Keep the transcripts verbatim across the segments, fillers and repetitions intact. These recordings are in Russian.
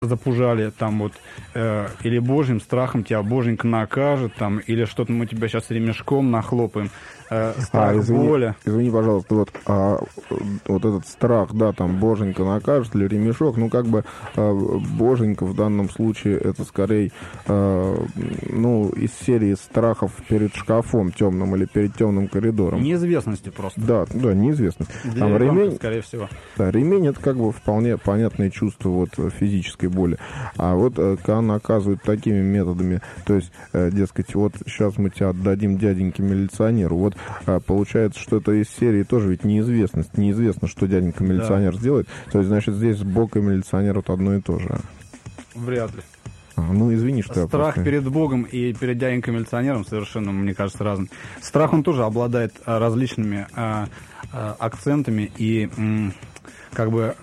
запужали, там вот, э, или Божьим страхом тебя Боженька накажет, там, или что-то мы тебя сейчас ремешком нахлопаем. Э, страх, а, извини, воля. Извини, пожалуйста, вот, а, вот этот страх, да, там, Боженька накажет или ремешок, ну, как бы а, Боженька в данном случае это скорее, а, ну, из серии страхов перед шкафом темным или перед темным коридором. Неизвестности просто. Да, да, неизвестность. Для там ребенка, ремень, скорее всего. Да, ремень это как бы вполне понятное чувство вот физической боли. А вот когда наказывают такими методами, то есть, дескать, вот сейчас мы тебя отдадим дяденьке-милиционеру, вот получается, что это из серии тоже ведь неизвестность. Неизвестно, что дяденька-милиционер да. сделает. То есть, значит, здесь Бог и милиционер вот одно и то же. Вряд ли. А, ну, извини, что Страх я просто... перед Богом и перед дяденькой-милиционером совершенно, мне кажется, разный. Страх, он тоже обладает а, различными а, а, акцентами и м, как бы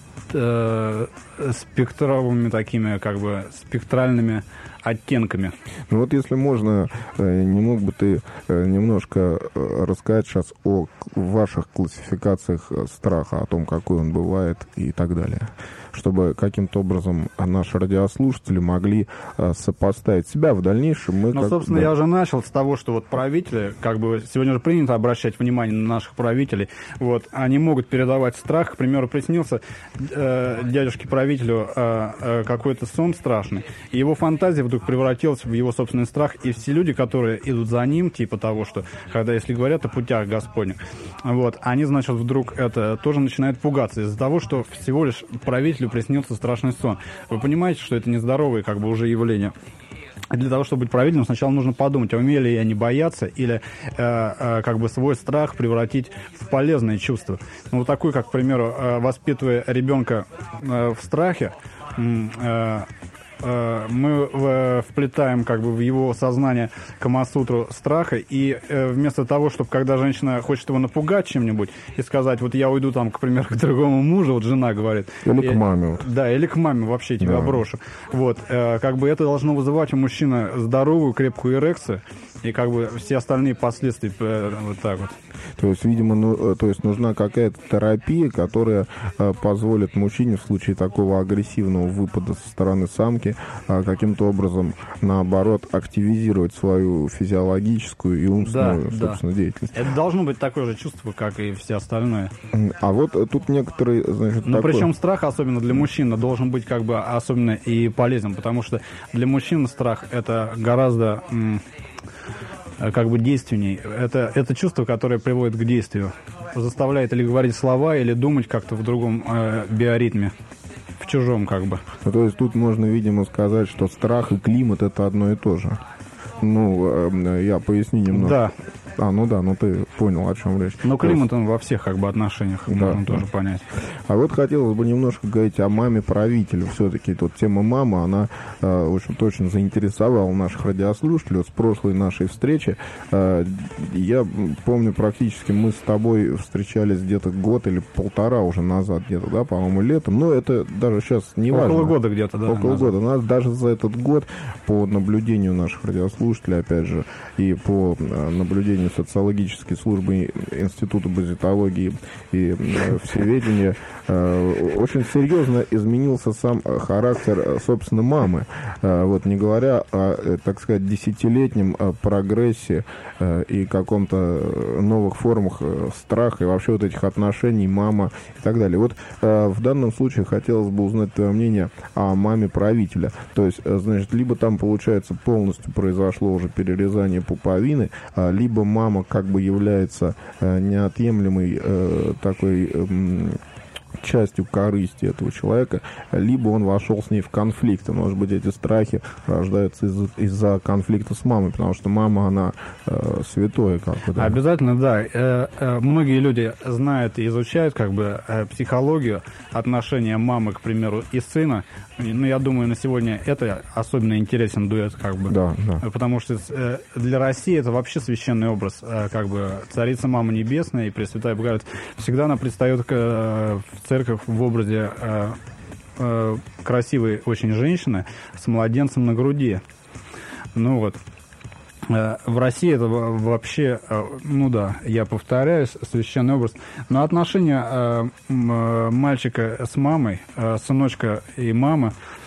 э, спектровыми такими, как бы спектральными оттенками. Ну вот если можно, не мог бы ты немножко рассказать сейчас о ваших классификациях страха, о том, какой он бывает и так далее, чтобы каким-то образом наши радиослушатели могли сопоставить себя в дальнейшем. Мы ну, как... собственно, да. я уже начал с того, что вот правители, как бы сегодня же принято обращать внимание на наших правителей, вот, они могут передавать страх. К примеру, приснился э, дядюшке-правителю э, э, какой-то сон страшный, и его фантазия вдруг превратилась в его собственный страх, и все люди, которые идут за ним, типа того, что, когда, если говорят о путях Господних, вот, они, значит, вдруг это тоже начинают пугаться из-за того, что всего лишь правителю приснился страшный сон. Вы понимаете, что это нездоровое, как бы, уже явление. И для того, чтобы быть правильным, сначала нужно подумать, а умели ли они бояться или э, э, как бы свой страх превратить в полезное чувство. Ну, вот такой, как, к примеру, э, воспитывая ребенка э, в страхе, э, мы вплетаем как бы в его сознание Камасутру страха, и вместо того, чтобы когда женщина хочет его напугать чем-нибудь и сказать, вот я уйду там, к примеру, к другому мужу, вот жена говорит. Или и, к маме. Вот. Да, или к маме вообще тебя да. брошу. Вот, как бы это должно вызывать у мужчины здоровую, крепкую эрекцию, и как бы все остальные последствия вот так вот. То есть, видимо, ну, то есть нужна какая-то терапия, которая э, позволит мужчине в случае такого агрессивного выпада со стороны самки э, каким-то образом, наоборот, активизировать свою физиологическую и умственную, да, собственно, да. деятельность. Это должно быть такое же чувство, как и все остальное. А вот тут некоторые, значит, Но такое... причем страх, особенно для мужчин, должен быть как бы особенно и полезен, потому что для мужчин страх это гораздо... М- как бы действенней. Это, это чувство, которое приводит к действию. Заставляет или говорить слова, или думать как-то в другом э, биоритме. В чужом как бы. Ну, то есть тут можно, видимо, сказать, что страх и климат это одно и то же. Ну, э, я поясню немного. Да. А, ну да, ну ты понял, о чем речь. Но климат, он во всех как бы отношениях, да, можно да. тоже понять. А вот хотелось бы немножко говорить о маме-правителю. Все-таки тут тема мамы, она, э, в общем-то, очень заинтересовала наших радиослушателей. Вот с прошлой нашей встречи, э, я помню, практически мы с тобой встречались где-то год или полтора уже назад, где-то, да, по-моему, летом. Но это даже сейчас не важно. Около года где-то, да. Около назад. года. У нас даже за этот год, по наблюдению наших радиослушателей, опять же, и по наблюдению социологической службы Института базитологии и э, всеведения, э, очень серьезно изменился сам характер, собственно, мамы. Э, вот, не говоря о, так сказать, десятилетнем прогрессе э, и каком-то новых формах э, страха и вообще вот этих отношений мама и так далее. Вот э, в данном случае хотелось бы узнать твое мнение о маме правителя. То есть, э, значит, либо там, получается, полностью произошло уже перерезание пуповины, э, либо мама как бы является э, неотъемлемой э, такой э, частью корысти этого человека, либо он вошел с ней в конфликт. И, может быть, эти страхи рождаются из- из-за конфликта с мамой, потому что мама, она э, святое. Как бы, да. Обязательно, да. Э, э, многие люди знают и изучают как бы э, психологию отношения мамы, к примеру, и сына. Ну, я думаю, на сегодня это особенно интересен дуэт, как бы. Да, да. Потому что э, для России это вообще священный образ, э, как бы Царица Мама Небесная и Пресвятая Богородица. Всегда она предстает э, в церковь в образе э, э, красивой очень женщины с младенцем на груди. Ну вот. В России это вообще, ну да, я повторяюсь, священный образ. Но отношения мальчика с мамой, сыночка и мамы,